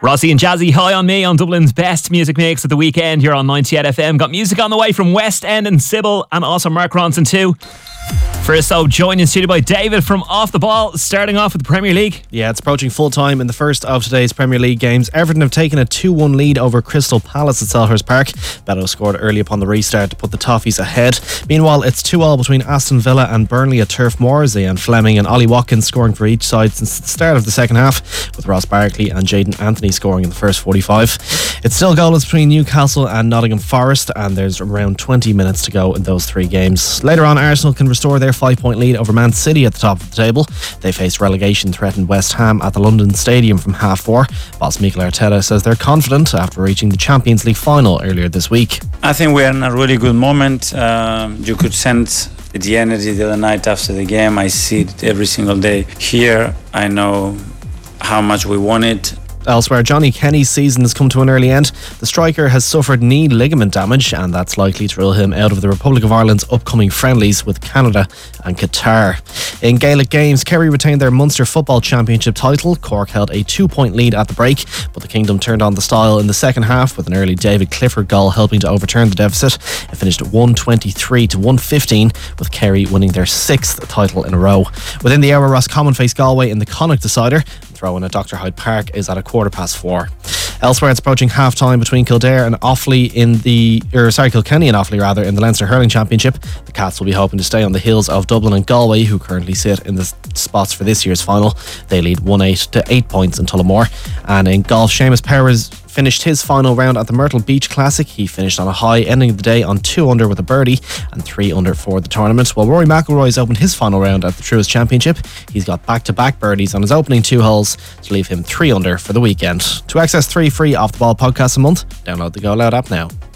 Rossi and Jazzy, High on Me on Dublin's best music mix at the weekend here on 98 FM. Got music on the way from West End and Sybil, and also Mark Ronson too. First up, joined in studio by David from Off the Ball, starting off with the Premier League. Yeah, it's approaching full time in the first of today's Premier League games. Everton have taken a 2-1 lead over Crystal Palace at Selhurst Park. Beto scored early upon the restart to put the Toffees ahead. Meanwhile, it's 2-2 between Aston Villa and Burnley at Turf Moor. Ian Fleming and Ollie Watkins scoring for each side since the start of the second half, with Ross Barkley and Jayden Anthony scoring in the first 45. It's still goalless between Newcastle and Nottingham Forest, and there's around 20 minutes to go in those three games. Later on, Arsenal can restore their 5-point lead over Man City at the top of the table. They face relegation-threatened West Ham at the London Stadium from 4:30. Boss Mikel Arteta says they're confident after reaching the Champions League final earlier this week. I think we're in a really good moment. You could sense the energy the other night after the game. I see it every single day here. I know how much we want it. Elsewhere, Johnny Kenny's season has come to an early end. The striker has suffered knee ligament damage, and that's likely to rule him out of the Republic of Ireland's upcoming friendlies with Canada and Qatar. In Gaelic games, Kerry retained their Munster Football Championship title. Cork held a 2-point lead at the break, but the Kingdom turned on the style in the second half with an early David Clifford goal helping to overturn the deficit. It finished 123 to 115, with Kerry winning their 6th title in a row. Within the hour, Roscommon faced Galway in the Connacht decider. Throw-in at Dr. Hyde Park is at 4:15. Elsewhere, it's approaching half-time between Kildare and Kilkenny and Offaly in the Leinster Hurling Championship. The Cats will be hoping to stay on the heels of Dublin and Galway, who currently sit in the spots for this year's final. They lead 1-8 to 8 points in Tullamore. And in golf, Seamus Powers finished his final round at the Myrtle Beach Classic. He finished on a high, ending the day on 2 under with a birdie and 3 under for the tournament. While Rory McIlroy's opened his final round at the Truist Championship, he's got back-to-back birdies on his opening 2 holes to leave him 3 under for the weekend. To access 3 free Off the Ball podcasts a month, download the Go Loud app now.